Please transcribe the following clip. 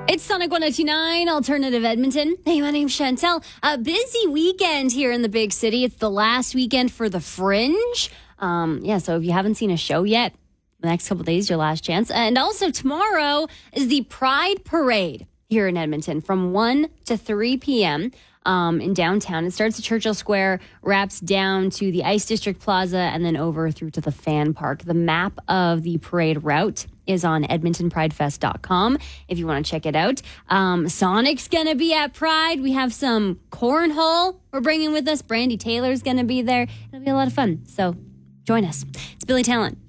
It's Sonic 102.9 Alternative Edmonton. Hey, my name's Chantel. A busy weekend here in the big city. It's the last weekend for the Fringe. So if you haven't seen a show yet, the next couple of days, your last chance. And also tomorrow is the Pride Parade here in Edmonton from 1 to 3 p.m. In downtown. It starts at Churchill Square, wraps down to the Ice District Plaza, and then over through to the Fan Park. The map of the parade route is on edmontonpridefest.com if you want to check it out. Sonic's going to be at Pride. We have some cornhole we're bringing with us. Brandy Taylor's going to be there. It'll be a lot of fun. So join us. It's Billy Talent.